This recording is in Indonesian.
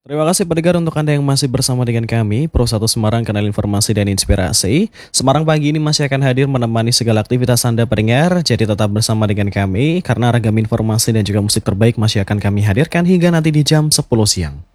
Terima kasih pendengar untuk Anda yang masih bersama dengan kami, Pro 1 Semarang, kanal informasi dan inspirasi. Semarang pagi ini masih akan hadir menemani segala aktivitas Anda pendengar, jadi tetap bersama dengan kami, karena ragam informasi dan juga musik terbaik masih akan kami hadirkan hingga nanti di jam 10 siang.